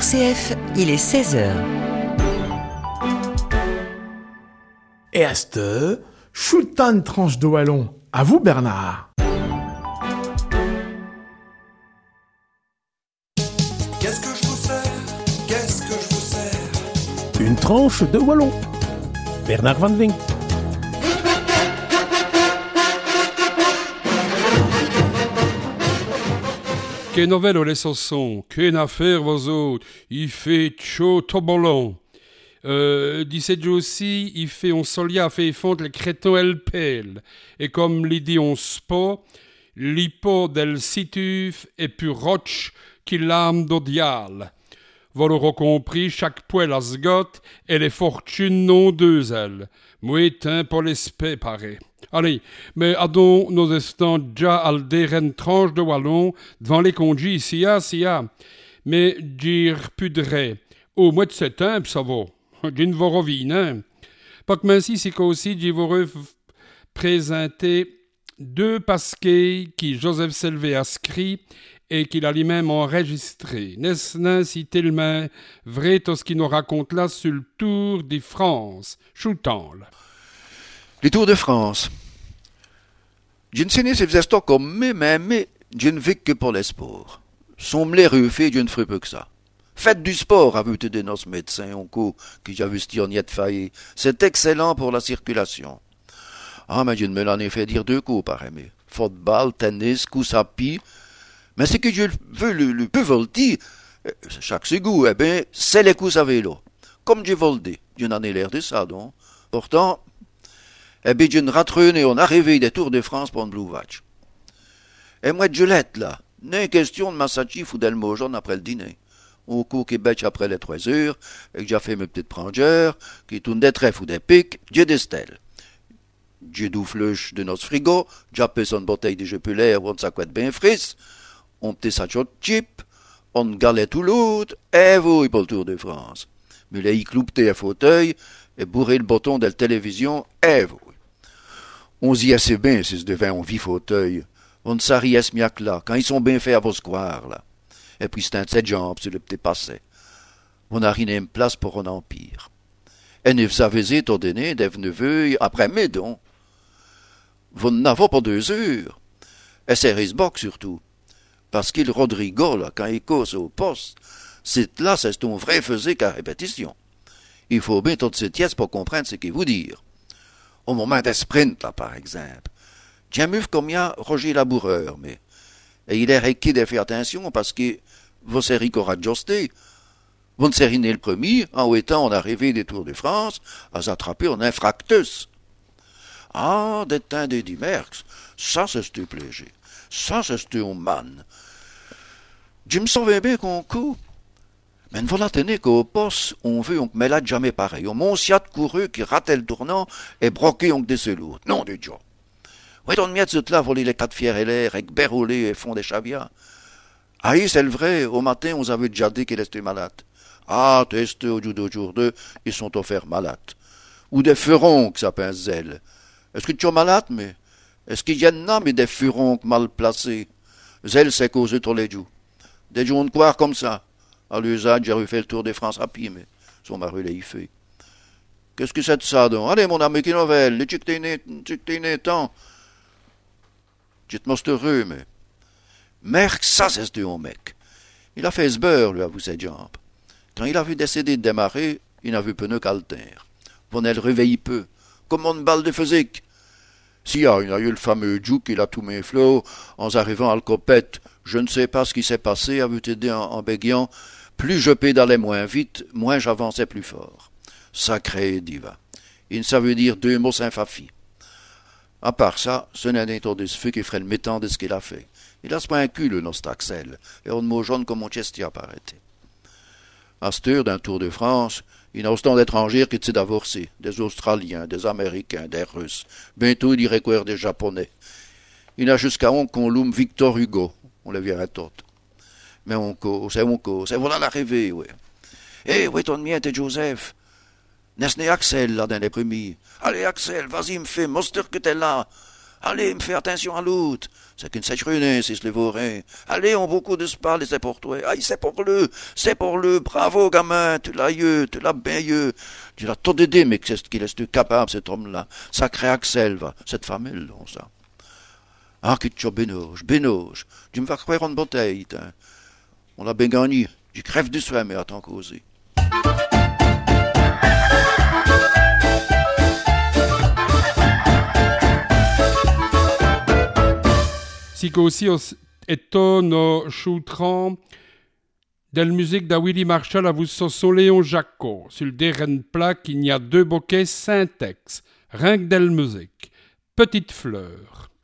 RCF, il est 16h. Et à cette heure, choutan une tranche de wallon. À vous, Bernard. Qu'est-ce que je vous sers? Qu'est-ce que je vous sers? Une tranche de wallon. Bernard Van Vink. Quelle nouvelle les chansons, quelle affaire vos autres, il fait chaud tobolon. Disait aussi, il fait on solia fait fondre les crétons LPL. Et comme l'idée on spo, l'hypo del situf et puis roche qui l'âme d'odial. Vous l'aurez compris, chaque poêle à sgot et les fortunes n'ont deux ailes. Mouetin pour l'esprit pareil. Allez, mais adon nos estants déjà al deren tranche de wallon devant les congis sia. Mais dire pudré au mois de septembre ça va. D'une vorovine, hein. Pas que ainsi c'est qu'aussi j'y vous présenter deux pasquets qui Joseph Selvé a écrit et qu'il a lui-même enregistré. N'est-ce si tellement vrai tout ce qu'il nous raconte là sur le Tour de France. Choutan, là. Les Tours de France. D'une sénée, c'est faisait stock comme mais, d'une vic que pour les sports. Son m'lait refait d'une ferait peu que ça. Faites du sport, avait été de nos médecins, qui j'avais stionniette failli. C'est excellent pour la circulation. Ah, mais je me l'en ai fait dire deux coups, pareil, mais. Football, tennis, course à pied. Mais ce que je veux le peu volter, chaque secours, c'est les courses à vélo. Comme je volé, je n'en ai l'air de ça, donc. Pourtant, je ne ratrené, on arrivé des Tours de France pour un Blue Watch. Et moi, je l'ai là. N'est question de Massachi ou d'Elmojon après le dîner. Au cours Québec après les 3 heures, et que j'ai fait mes petites prangeurs, qui tournent des trèfles ou des pics, j'ai des stèles. J'ai doufluche de notre frigo, j'ai payé son bouteille de Jupiler ou on s'acquête bien frise, on petit sachet de chip, on galait tout l'autre, et vous, pour le Tour de France. Mais là, il cloupté un fauteuil, et bourré le bouton de la télévision, et vous. On s'y assez bien si ce devait un vie fauteuil. On s'arriait ce miac là, quand ils sont bien faits à vos squares, là. Et puis c'est un de ses jambes sur le petit passé. On n'a rien une place pour un empire. Et ne vous avez étonné des neveux après mes dons. Vous n'avez pas 2 heures. Et c'est Risbock surtout. Parce qu'il Rodrigo, là, quand il cause au poste, c'est là, c'est ton vrai physique à répétition. Il faut bien toutes ces pièces pour comprendre ce qu'il veut dire. Au moment des sprints, là, par exemple. J'aime mieux comme il y a Roger Laboureur, mais et il est requis de faire attention parce que vous serez courageux. Vous ne serez né le premier, en étant en arrivée des Tours de France, à s'attraper en infractus. Ah, des temps de Dimerx, ça c'est ce plaisir. Ça c'est ce man. Je me souviens bien qu'on court. Mais ne voilà tenir qu'au poste, on veut on me l'a jamais pareil. On monsiat couru qui ratait le tournant et broqué on des selours. Non, du Dieu. Oui, on miette tout là voler les 4 fiers et l'air, avec berroulé et fond des chaviats. Ah, c'est le vrai, au matin, on avait déjà dit qu'il était malade. Ah, testé au jour d'eux, ils sont offerts malades. Ou des furonques, ça pince zèle. Est-ce que tu es malade, mais? Est-ce qu'il y en a, mais des furonques mal placés? Zèle, c'est causé tous les jours. Des jours de croire comme ça. À l'usage, j'ai refait le Tour de France à pied, mais son mari l'a y fait. Qu'est-ce que c'est de ça, donc? Allez, mon ami, qui nouvelle? Les chic t'es né tant. J'étais heureux, mais. Merc, ça, c'est ce mec. Il a fait ce beurre, lui, à vous, ses jambes. Quand il a vu décider de démarrer, il n'a vu pneu qu'alter. Venait le réveiller peu, comme une balle de physique. Si, il a eu le fameux Jou qui a tout mes flots, en arrivant à l'copette. Je ne sais pas ce qui s'est passé, avait été en bégayant. Plus je pédalais moins vite, moins j'avançais plus fort. Sacré diva. Il ne savait dire 2 mots sans fafi. À part ça, ce n'est d'un tour de ce feu qui ferait le métant de ce qu'il a fait. Il a ce pas un cul, le nostre Axel, et on mot jaune comme mon chestia paraît. À cette heure d'un Tour de France, il y a autant d'étrangers qui s'est divorcés, des Australiens, des Américains, des Russes, bientôt il irait courir des Japonais. Il y a jusqu'à on qu'on loue Victor Hugo, on le verrait tout. Mais on cause, et voilà l'arrivée, oui. Eh, oui, ton mien, t'es Joseph. N'est-ce pas Axel, là, dans les premiers? Allez, Axel, vas-y, me fais, monster que t'es là. Allez, me fais attention à l'autre. C'est qu'une sèche ruinée, c'est le vaurien. Allez, on beaucoup de se parler, c'est pour toi. Aïe, c'est pour le. Bravo, gamin, tu l'as bien eu. Tu l'as tout aidé, mais qu'est-ce qu'il est capable, cet homme-là. Sacré Axel, va. Cette famille, là, ça. Ah, que tu bénoge. Tu me vas croire en bouteille, hein. On l'a bien gagné. Tu crèves du soin, mais à t'en causer. Si aussi étonne choutran del musique da Willy Marshall à vous son Léon Jacquot. Sur le dernier plaque, il y a 2 bouquets syntaxe. Rien que del musique. Petite fleur.